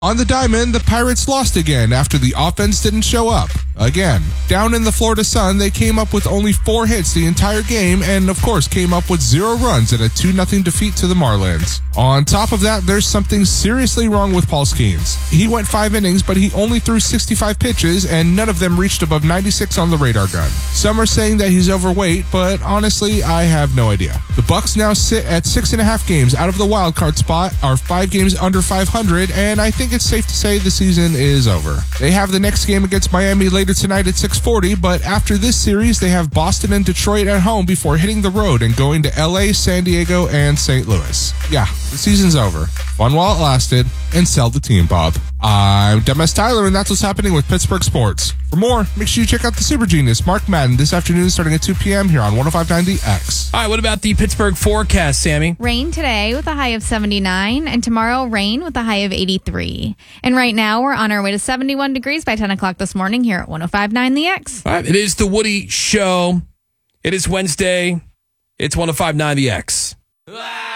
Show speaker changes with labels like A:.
A: On the diamond, the Pirates lost again after the offense didn't show up. Again. Down in the Florida Sun, they came up with only 4 hits the entire game and, of course, came up with 0 runs in a 2-0 defeat to the Marlins. On top of that, there's something seriously wrong with Paul Skeens. He went 5 innings, but he only threw 65 pitches, and none of them reached above 96 on the radar gun. Some are saying that he's overweight, but honestly, I have no idea. The Bucks now sit at 6.5 games out of the wild card spot, are 5 games under 500, and I think it's safe to say the season is over. They have the next game against Miami later tonight at 6:40, but after this series, they have Boston and Detroit at home before hitting the road and going to LA, San Diego, and St. Louis. Yeah, the season's over. Fun while it lasted, and sell the team, Bob. I'm Demis Tyler, and that's what's happening with Pittsburgh sports. For more, make sure you check out the Super Genius, Mark Madden, this afternoon starting at 2 p.m. here on 105.9 The X.
B: All right, what about the Pittsburgh forecast, Sammy?
C: Rain today with a high of 79, and tomorrow rain with a high of 83. And right now, we're on our way to 71 degrees by 10 o'clock this morning here at 105.9 The X.
B: All right, it is the Woody Show. It is Wednesday. It's 105.9 The X.